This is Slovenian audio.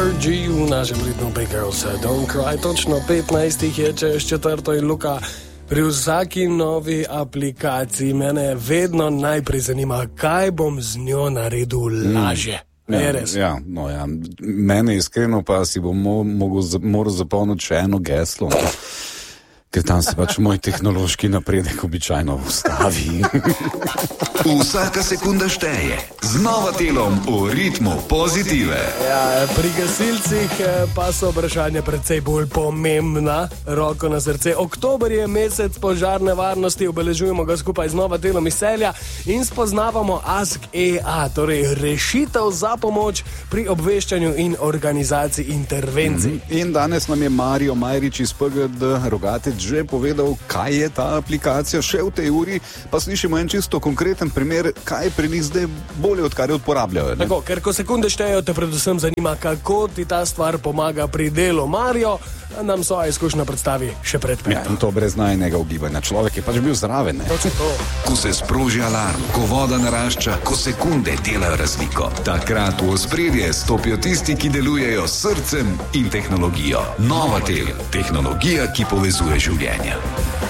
G v našem ritmu Big Girls Don't Cry. Točno 15 je čez 4. in Luka. Pri vsaki novi aplikaciji mene vedno najprej zanima, kaj bom z njo naredil lažje. Mene iskreno pa si bom moral zapolniti še eno geslo. Ker tam se pač moj tehnološki napredek običajno ustavi. Vsaka sekunda šteje. Z Novatelom v ritmu pozitive. Ja, pri gasilcih pa so vprašanja precej bolj pomembna. Roko na srce. Oktober je mesec požarne varnosti, obeležujemo ga skupaj z Novatelom iz Celja in spoznavamo Ask.ea, torej rešitev za pomoč pri obveščanju in organizaciji intervencij. In danes nam je Mario Majrič iz PGD Rogatec že povedal, kaj je ta aplikacija. Še v tej uri pa slišimo en čisto konkreten primer, kaj pri njih zdaj bolje, odkar jo uporabljajo. Tako, ker ko sekunde štejejo, te predvsem zanima, kako ti ta stvar pomaga pri delu. Mario nam svoje izkušnje predstavi še pred petom. Ja, in to brez najnega ugibanja. Človek je pač bil zraven. Ko se sproži alarm, ko voda narašča, ko sekunde delajo razliko. Takrat v ospredje stopijo tisti, ki delujejo s srcem in tehnologijo. Novatel, tehnologija, ki povezuje življenja.